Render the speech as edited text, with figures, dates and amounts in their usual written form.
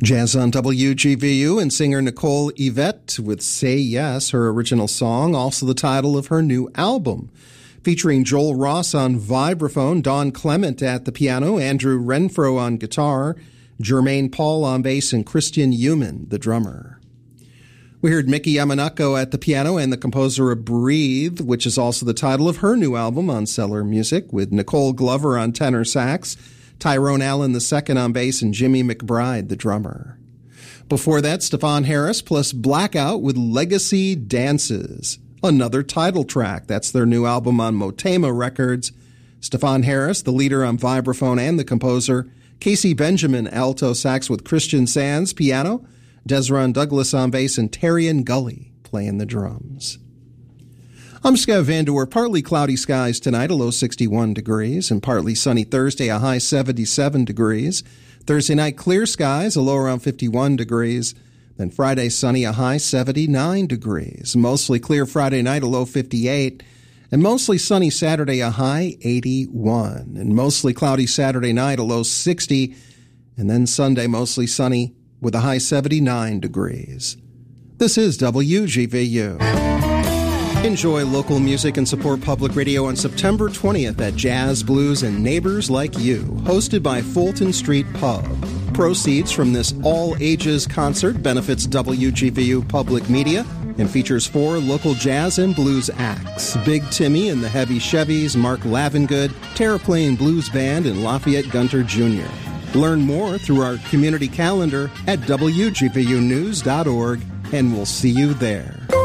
Jazz on WGVU and singer Nicole Yvette with Say Yes, her original song, also the title of her new album. Featuring Joel Ross on vibraphone, Don Clement at the piano, Andrew Renfro on guitar, Jermaine Paul on bass, and Christian Human, the drummer. We heard Mickey Yamanako at the piano and the composer of Breathe, which is also the title of her new album on Cellar Music, with Nicole Glover on tenor sax, Tyrone Allen II on bass, and Jimmy McBride, the drummer. Before that, Stefan Harris plus Blackout with Legacy Dances, another title track. That's their new album on Motema Records. Stefan Harris, the leader on vibraphone and the composer, Casey Benjamin, alto sax with Christian Sands, piano, Desron Douglas on bass, and Terrian Gully playing the drums. I'm Scott Vandoor. Partly cloudy skies tonight, a low 61 degrees, and partly sunny Thursday, a high 77 degrees. Thursday night, clear skies, a low around 51 degrees. Then Friday, sunny, a high 79 degrees. Mostly clear Friday night, a low 58. And mostly sunny Saturday, a high 81. And mostly cloudy Saturday night, a low 60. And then Sunday, mostly sunny with a high 79 degrees. This is WGVU. Enjoy local music and support public radio on September 20th at Jazz, Blues, and Neighbors Like You, hosted by Fulton Street Pub. Proceeds from this all-ages concert benefits WGVU Public Media and features 4 local jazz and blues acts: Big Timmy and the Heavy Chevys, Mark Lavengood, Terraplane Blues Band, and Lafayette Gunter Jr. Learn more through our community calendar at WGVUnews.org, and we'll see you there.